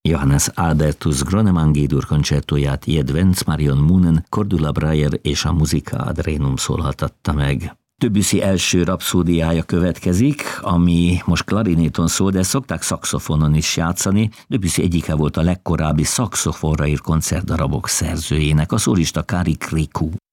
Johannes Albertus Gronemann G-dur koncertóját Jedvenc Marion Moonen, Cordula Breyer és a Musica ad Renum szólhatatta meg. Debussy első rapszódiája következik, ami most klarinéton szól, de szokták szaxofonon is játszani. Debussy egyike volt a legkorábbi szaxofonra írt koncertdarabok szerzőjének, a szólista Kari Kriku.